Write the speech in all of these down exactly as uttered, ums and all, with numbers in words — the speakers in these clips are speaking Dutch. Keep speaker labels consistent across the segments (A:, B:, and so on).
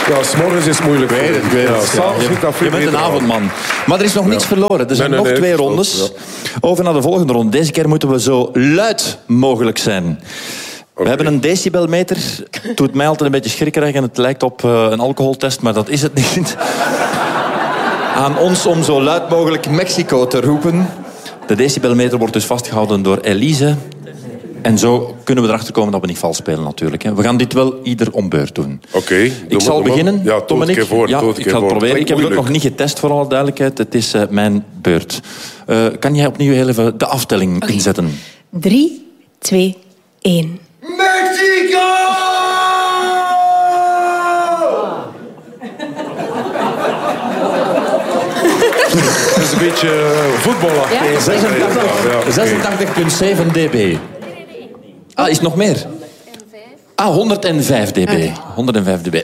A: Ja, 's morgens is het moeilijk.
B: Ik weet het, ik weet het.
A: Ja,
B: Ja, je, je bent een avondman. Maar er is nog niets ja. verloren. Er zijn nee, nee, nog nee, twee rondes. Ja. Over naar de volgende ronde. Deze keer moeten we zo luid mogelijk zijn. Okay. We hebben een decibelmeter. Het doet mij altijd een beetje schrikkerig en het lijkt op uh, een alcoholtest, maar dat is het niet. Aan ons om zo luid mogelijk Mexico te roepen. De decibelmeter wordt dus vastgehouden door Elise. En zo kunnen we erachter komen dat we niet vals spelen natuurlijk. We gaan dit wel ieder om beurt doen.
A: Oké. Okay,
B: ik zal beginnen,
A: ja,
B: Tom en ik.
A: Voor,
B: ja, ik ga het proberen. Ik heb het ook nog niet getest, voor alle duidelijkheid. Het is uh, mijn beurt. Uh, kan jij opnieuw heel even de aftelling okay. inzetten?
C: Drie, twee, één.
D: Mexico!
A: Dat is een beetje uh, voetbalachtig.
B: Ja? zesentachtig komma zeven dB. Ah, is het nog meer? Ah, honderdvijf dB. Okay. honderdvijf dB.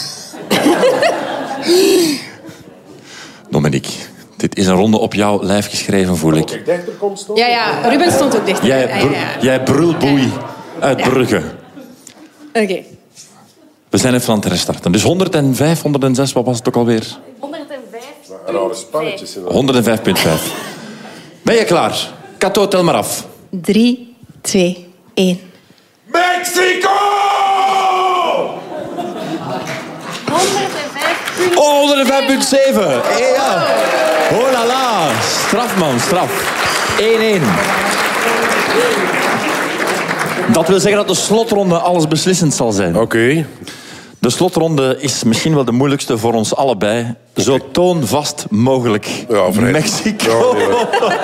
B: Dominique, dit is een ronde op jouw lijf geschreven, voel ik.
C: Ja, ja, Ruben stond ook dichter.
B: Jij, br- ja, ja. jij brulboei uit ja. Brugge.
C: Oké. Okay.
B: We zijn even aan het restarten. Dus honderdvijf, honderdzes, wat was het ook alweer?
A: honderdvijf.
B: honderdvijf komma vijf. Ben je klaar? Kato, tel maar af.
C: Drie, twee, één.
D: Mexico!
B: honderdvijf komma zeven. Ja. Oh la la. Straf, man, straf. één één. Dat wil zeggen dat de slotronde alles beslissend zal zijn.
A: Oké. Okay.
B: De slotronde is misschien wel de moeilijkste voor ons allebei. Zo toonvast mogelijk.
A: Ja,
B: Mexico. Ja, ja.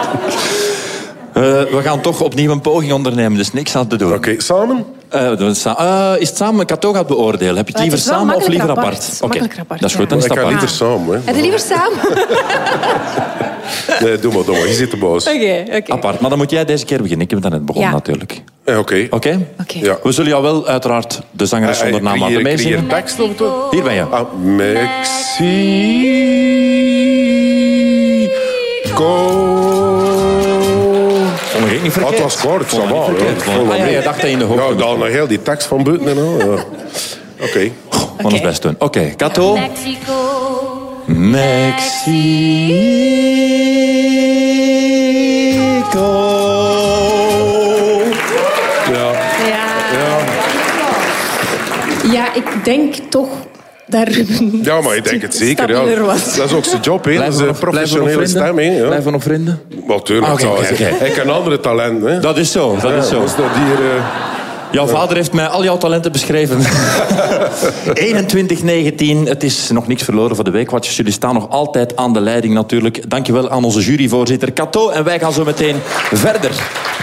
B: uh, we gaan toch opnieuw een poging ondernemen, dus niks aan te doen.
A: Oké, okay. Samen?
B: Uh, uh, is het samen? Ik had toch gaat beoordelen. Heb je het liever samen of liever apart? apart?
C: Oké, okay.
B: Dat is goed. Dan is
A: ik
B: het
A: ga
B: apart.
A: liever samen. Hè.
C: Heb je liever samen?
A: Nee, doe maar, doe maar. Je zit te boos.
C: Oké, okay, oké. Okay.
B: Apart. Maar dan moet jij deze keer beginnen. Ik heb het net begonnen, ja. natuurlijk.
A: Ja, oké.
B: Oké? Okay?
C: Okay.
A: Ja.
B: We zullen jou wel uiteraard de zangeres zonder naam laten meezingen.
A: Tekst of het?
B: Hier ben je.
A: Ah, Mexico.
B: Vond ik niet verkeerd.
A: Oh, het was kort, ça va.
B: Ah ja, je dacht dat je in de hoogte.
A: Ja, dan nog heel die tekst van buiten en al. Ja. Oké.
B: Okay. We gaan ons best doen. Oké, okay. Kato.
E: Mexico.
B: Mexico.
A: Ja.
C: Ja.
A: Ja.
C: Ja, ik denk toch dat Ruben...
A: Ja, maar ik denk het zeker. Ja.
C: Was.
A: Dat is ook zijn job, hè. Dat is een professionele stem, hè. Ja.
B: Blijven we nog vrienden?
A: Wel, tuurlijk.
B: Ah, okay, okay, okay.
A: Hij kan andere talenten, hè.
B: Dat is zo, dat
A: ja,
B: is zo.
A: Dus dat hier, uh...
B: Jouw vader heeft mij al jouw talenten beschreven. eenentwintig negentien, het is nog niks verloren voor de Weekwatchers. Jullie staan nog altijd aan de leiding natuurlijk. Dankjewel aan onze juryvoorzitter Kato. En wij gaan zo meteen verder.